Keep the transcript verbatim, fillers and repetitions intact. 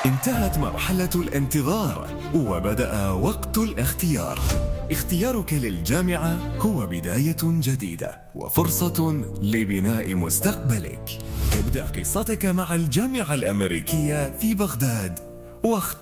انتهت مرحلة الانتظار وبدأ وقت الاختيار. اختيارك للجامعة هو بداية جديدة وفرصة لبناء مستقبلك. ابدأ قصتك مع الجامعة الأمريكية في بغداد واختر